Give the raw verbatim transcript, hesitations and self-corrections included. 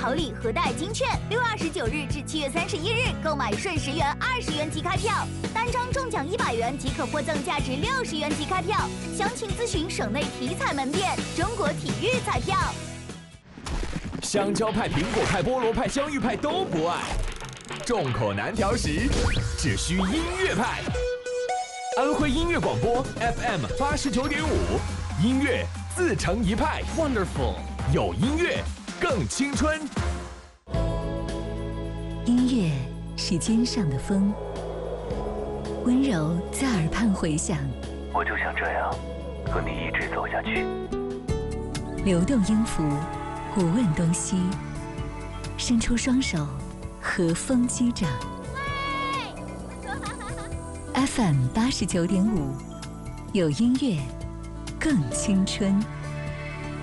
好礼核贷金券，六月二十九日至七月三十一日购买顺十元、二十元即开票，单张中奖一百元即可获赠价值六十元即开票。详情咨询省内体彩门店中国体育彩票。 香蕉派、苹果派、菠萝派、香芋派都不爱，众口难调时，只需音乐派。安徽音乐广播 F M 八十九点五，音乐自成一派 ，Wonderful， 有音乐更青春。 音乐是肩上的风，温柔在耳畔回响。 我就想这样和你一直走下去。 流动音符，不问东西，伸出双手，和风击掌。F M 八十九点五，有音乐更青春。